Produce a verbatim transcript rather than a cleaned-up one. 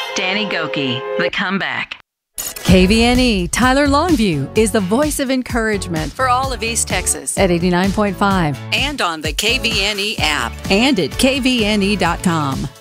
Danny Gokey, The Comeback. K V N E Tyler Longview is the voice of encouragement for all of East Texas at eighty-nine point five and on the K V N E app and at K V N E dot com.